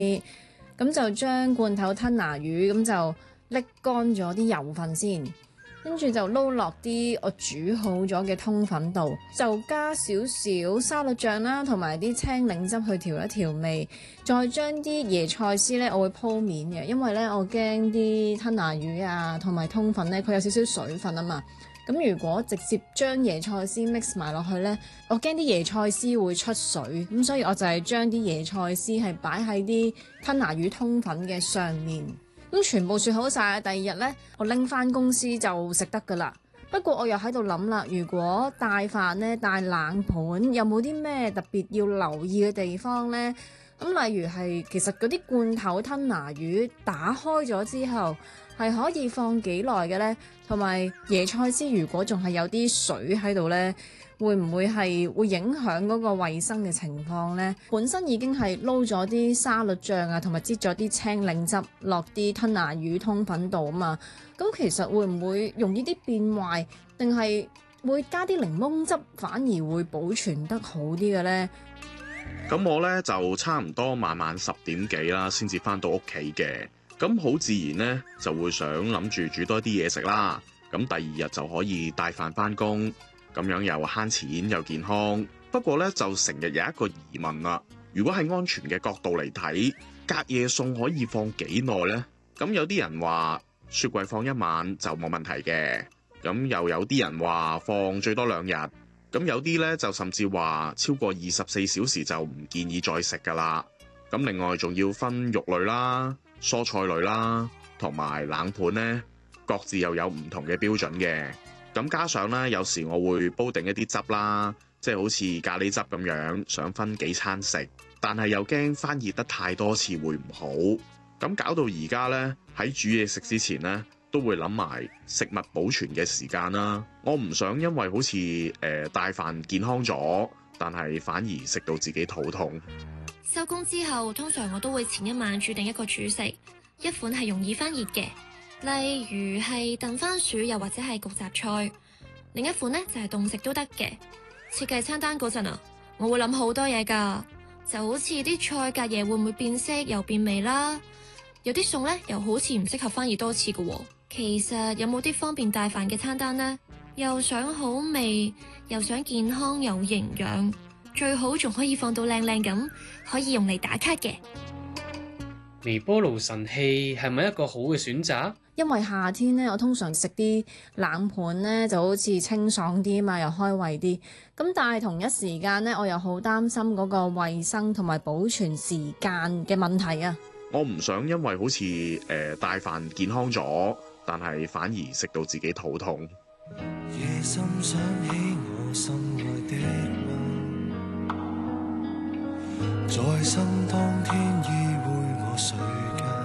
咁就將罐頭吞拿魚咁就瀝乾咗啲油分先，跟住就撈落啲我煮好咗嘅通粉度，就加少少沙律醬啦，同埋啲青檸汁去調一調味，再將啲椰菜絲呢，我會鋪面嘅，因為呢，我驚啲吞拿魚啊同埋通粉呢，佢有少少水分啊嘛。咁如果直接將椰菜絲 mix 埋落去呢，我驚啲椰菜絲會出水，咁所以我就係將啲椰菜絲係擺喺啲吞拿魚通粉嘅上面。咁全部説好晒，第二日呢，我拎翻公司就食得㗎啦。不過我又喺度諗啦，如果帶飯呢，帶冷盤，有冇啲咩特別要留意嘅地方呢？咁例如係其實嗰啲罐頭吞拿魚打開咗之後係可以放幾耐嘅呢？同埋椰菜絲如果仲係有啲水喺度呢，會唔會係會影響嗰個衛生嘅情況呢？本身已經係撈咗啲沙律醬啊，同埋擠咗啲青檸汁落啲吞拿魚通粉度啊嘛。咁其實會唔會容易啲變壞，定係會加啲檸檬汁反而會保存得好啲嘅呢？ 咁我呢，就差唔多晚10點幾啦，先至返到屋企嘅。咁好自然呢，就會想諗住煮多啲嘢食啦。咁第二日就可以帶飯返工，咁樣又慳錢又健康。不過呢，就成日有一個疑問啦。如果係安全嘅角度嚟睇，隔夜餸可以放幾耐呢？咁有啲人話雪櫃放1晚就冇問題嘅。咁又有啲人話放最多2日。咁有啲呢，就甚至話超過24小時就唔建議再食㗎啦。咁另外仲要分肉類啦、蔬菜類啦，同埋冷盤呢，各自又有唔同嘅標準嘅。咁加上呢，有時我會煲定一啲汁啦，即係好似咖喱汁咁樣，想分幾餐食，但係又驚翻熱得太多次會唔好。咁搞到而家呢，喺煮嘢食之前呢，都會諗埋食物保存嘅時間啦。我唔想因為好似帶飯健康咗，但係反而食到自己肚痛。 收工之後，通常我都會前一晚煮定一個主食，一款係容易翻熱嘅，例如係燉番薯，又或者係焗雜菜；另一款呢，就係凍食都得嘅。設計餐單嗰陣啊，我會諗好多嘢㗎，就好似啲菜隔夜會唔會變色又變味啦，有啲餸呢，又好似唔適合翻熱多次㗎喎。其實有冇啲方便帶飯嘅餐單呢？又想好味，又想健康有營養，最好仲可以放到靚靚咁，可以用嚟打卡嘅。 微波爐神器係咪一個好嘅選擇？ 因為夏天呢，我通常食啲冷盤呢就好似清爽啲嘛，又開胃啲。咁但係同一時間呢，我又好擔心嗰個衛生同埋保存時間嘅問題啊。 我唔想因為好似帶飯健康咗，但係反而食到自己肚痛。 夜深想起我心愛的人，在生當天依偎我睡